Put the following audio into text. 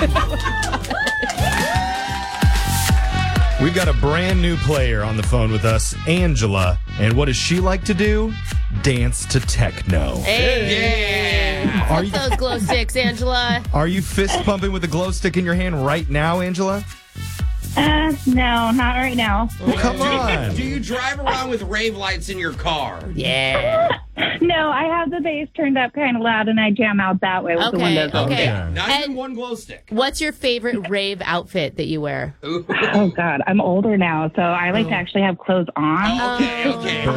We've got a brand new player on the phone with us, Angela. And what does she like to do? Dance to techno. Hey. Yeah. Are you, Those glow sticks, Angela. are you fist pumping with a glow stick in your hand right now, Angela? No, not right now. Well, come on. Do you drive around with rave lights in your car? Yeah. No, I have the bass turned up kind of loud, and I jam out that way with the Okay, windows open. okay. Not And- even one glow stick. What's your favorite rave outfit that you wear? Ooh. Oh, God. I'm older now, so I like to actually have clothes on. Okay.